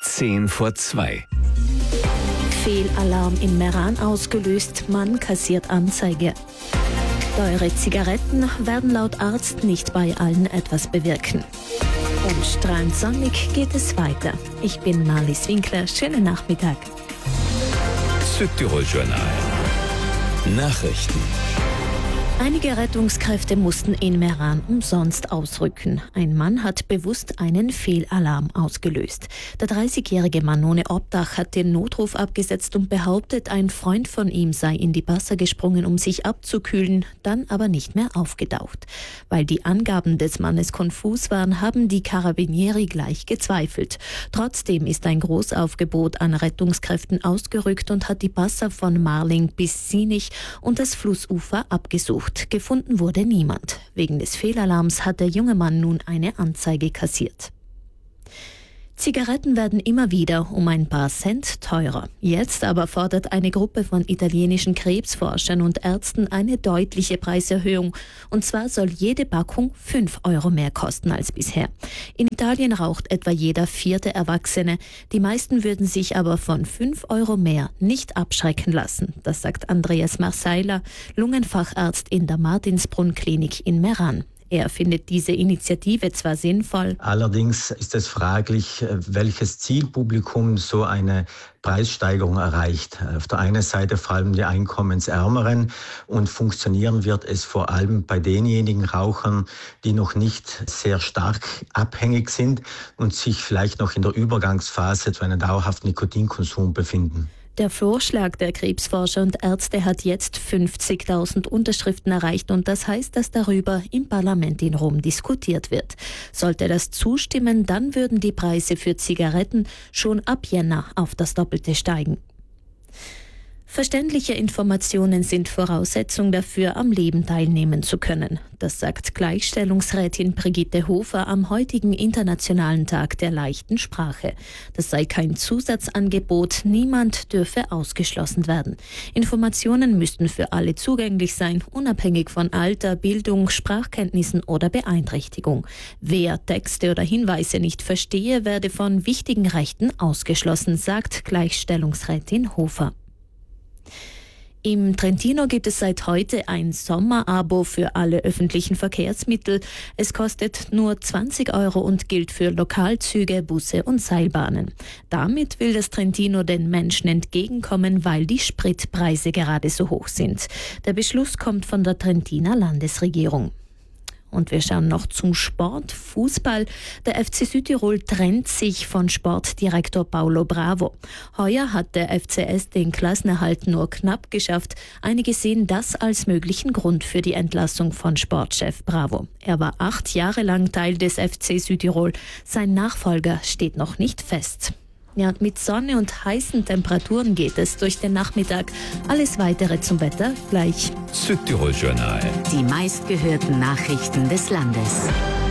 10:10. Fehlalarm in Meran ausgelöst, Mann kassiert Anzeige. Teure Zigaretten werden laut Arzt nicht bei allen etwas bewirken. Und strahlend sonnig geht es weiter. Ich bin Marlies Winkler, schönen Nachmittag. Südtirol-Journal. Nachrichten. Einige Rettungskräfte mussten in Meran umsonst ausrücken. Ein Mann hat bewusst einen Fehlalarm ausgelöst. Der 30-jährige Mann ohne Obdach hat den Notruf abgesetzt und behauptet, ein Freund von ihm sei in die Wasser gesprungen, um sich abzukühlen, dann aber nicht mehr aufgetaucht. Weil die Angaben des Mannes konfus waren, haben die Carabinieri gleich gezweifelt. Trotzdem ist ein Großaufgebot an Rettungskräften ausgerückt und hat die Passer von Marling bis Sinich und das Flussufer abgesucht. Gefunden wurde niemand. Wegen des Fehlalarms hat der junge Mann nun eine Anzeige kassiert. Zigaretten werden immer wieder um ein paar Cent teurer. Jetzt aber fordert eine Gruppe von italienischen Krebsforschern und Ärzten eine deutliche Preiserhöhung. Und zwar soll jede Packung 5 Euro mehr kosten als bisher. In Italien raucht etwa jeder 4. Erwachsene. Die meisten würden sich aber von 5 Euro mehr nicht abschrecken lassen. Das sagt Andreas Marsaila, Lungenfacharzt in der Martinsbrunn-Klinik in Meran. Er findet diese Initiative zwar sinnvoll. Allerdings ist es fraglich, welches Zielpublikum so eine Preissteigerung erreicht. Auf der einen Seite vor allem die Einkommensärmeren und funktionieren wird es vor allem bei denjenigen Rauchern, die noch nicht sehr stark abhängig sind und sich vielleicht noch in der Übergangsphase zu einem dauerhaften Nikotinkonsum befinden. Der Vorschlag der Krebsforscher und Ärzte hat jetzt 50.000 Unterschriften erreicht und das heißt, dass darüber im Parlament in Rom diskutiert wird. Sollte das zustimmen, dann würden die Preise für Zigaretten schon ab Jänner auf das Doppelte steigen. Verständliche Informationen sind Voraussetzung dafür, am Leben teilnehmen zu können. Das sagt Gleichstellungsrätin Brigitte Hofer am heutigen Internationalen Tag der leichten Sprache. Das sei kein Zusatzangebot, niemand dürfe ausgeschlossen werden. Informationen müssten für alle zugänglich sein, unabhängig von Alter, Bildung, Sprachkenntnissen oder Beeinträchtigung. Wer Texte oder Hinweise nicht verstehe, werde von wichtigen Rechten ausgeschlossen, sagt Gleichstellungsrätin Hofer. Im Trentino gibt es seit heute ein Sommerabo für alle öffentlichen Verkehrsmittel. Es kostet nur 20 Euro und gilt für Lokalzüge, Busse und Seilbahnen. Damit will das Trentino den Menschen entgegenkommen, weil die Spritpreise gerade so hoch sind. Der Beschluss kommt von der Trentiner Landesregierung. Und wir schauen noch zum Sport, Fußball. Der FC Südtirol trennt sich von Sportdirektor Paulo Bravo. Heuer hat der FCS den Klassenerhalt nur knapp geschafft. Einige sehen das als möglichen Grund für die Entlassung von Sportchef Bravo. Er war 8 Jahre lang Teil des FC Südtirol. Sein Nachfolger steht noch nicht fest. Ja, und mit Sonne und heißen Temperaturen geht es durch den Nachmittag. Alles Weitere zum Wetter gleich. Südtirol-Journal. Die meistgehörten Nachrichten des Landes.